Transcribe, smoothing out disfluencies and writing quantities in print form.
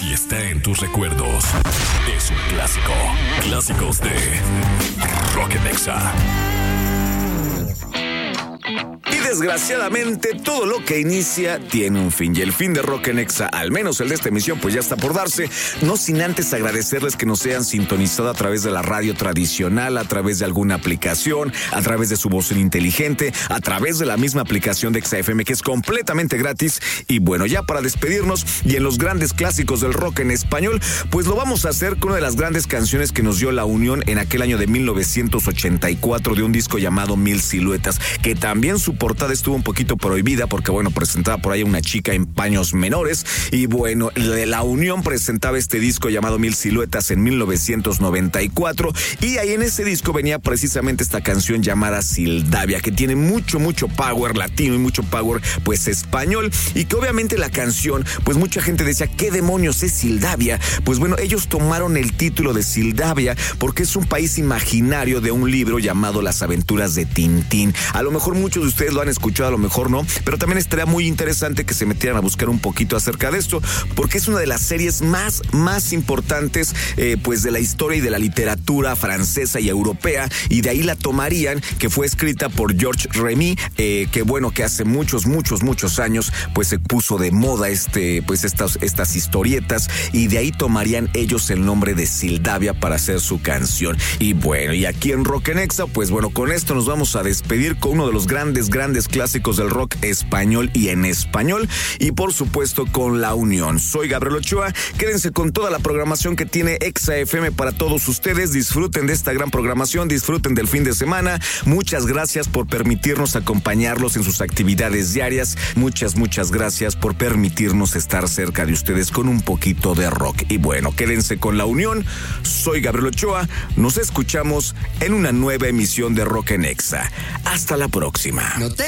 Si está en tus recuerdos, es un clásico. Clásicos de Rock Nexa. Y desgraciadamente todo lo que inicia tiene un fin, y el fin de Rock Nexa, al menos el de esta emisión, pues ya está por darse, no sin antes agradecerles que nos hayan sintonizado a través de la radio tradicional, a través de alguna aplicación, a través de su bocina inteligente, a través de la misma aplicación de Exa FM, que es completamente gratis. Y bueno, ya para despedirnos y en los grandes clásicos del rock en español, pues lo vamos a hacer con una de las grandes canciones que nos dio La Unión en aquel año de 1984, de un disco llamado Mil Siluetas, que también su portada estuvo un poquito prohibida porque, bueno, presentaba por ahí una chica en paños menores. Y bueno, La Unión presentaba este disco llamado Mil Siluetas en 1994, y ahí en ese disco venía precisamente esta canción llamada Sildavia, que tiene mucho power latino y mucho power pues español, y que obviamente la canción, pues mucha gente decía, ¿qué demonios es Sildavia? Pues bueno, ellos tomaron el título de Sildavia porque es un país imaginario de un libro llamado Las Aventuras de Tintín. A lo mejor muchos de ustedes lo han escuchado, a lo mejor no, pero también estaría muy interesante que se metieran a buscar un poquito acerca de esto, porque es una de las series más importantes pues de la historia y de la literatura francesa y europea, y de ahí la tomarían, que fue escrita por Georges Remy, que bueno, que hace muchos años pues se puso de moda pues estas historietas, y de ahí tomarían ellos el nombre de Sildavia para hacer su canción. Y bueno, y aquí en Rock Nexa, pues bueno, con esto nos vamos a despedir con uno de los grandes clásicos del rock español y en español, y por supuesto con La Unión. Soy Gabriel Ochoa, quédense con toda la programación que tiene Exa FM para todos ustedes. Disfruten de esta gran programación, disfruten del fin de semana. Muchas gracias por permitirnos acompañarlos en sus actividades diarias. Muchas gracias por permitirnos estar cerca de ustedes con un poquito de rock. Y bueno, quédense con La Unión. Soy Gabriel Ochoa, nos escuchamos en una nueva emisión de Rock en Exa. Hasta la próxima. No te